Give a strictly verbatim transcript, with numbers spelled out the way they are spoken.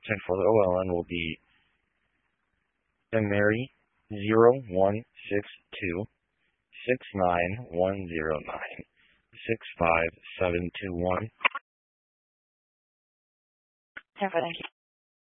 ten for the O L N will be Mary zero one six two six nine one zero nine six five seven two one. ten for thank you.